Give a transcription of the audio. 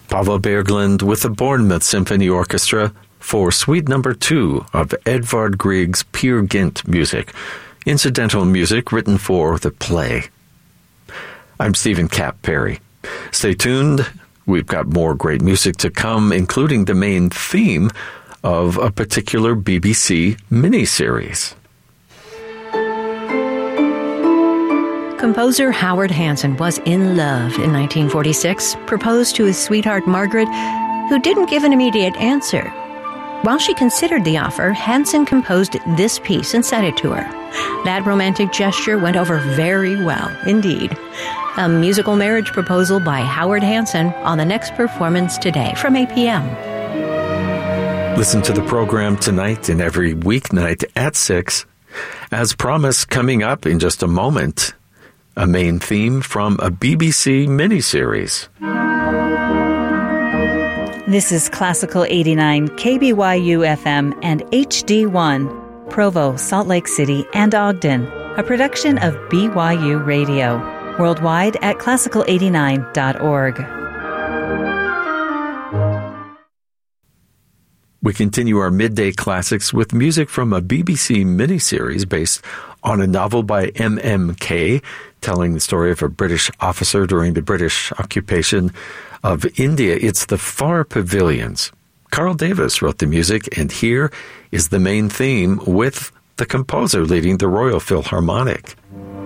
Pavel Berglund with the Bournemouth Symphony Orchestra for Suite No. 2 of Edvard Grieg's Peer Gynt music, incidental music written for the play. I'm Stephen Cap Perry. Stay tuned. We've got more great music to come, including the main theme of a particular BBC miniseries. Composer Howard Hanson was in love in 1946, proposed to his sweetheart Margaret, who didn't give an immediate answer. While she considered the offer, Hanson composed this piece and sent it to her. That romantic gesture went over very well indeed. A musical marriage proposal by Howard Hanson on the next performance today from 8 p.m. Listen to the program tonight and every weeknight at 6. As promised, coming up in just a moment, a main theme from a BBC miniseries. This is Classical 89, KBYU FM and HD1, Provo, Salt Lake City, and Ogden, a production of BYU Radio, worldwide at classical89.org. We continue our midday classics with music from a BBC miniseries based on a novel by M.M.K., telling the story of a British officer during the British occupation of India. It's The Far Pavilions. Carl Davis wrote the music, and here is the main theme with the composer leading the Royal Philharmonic.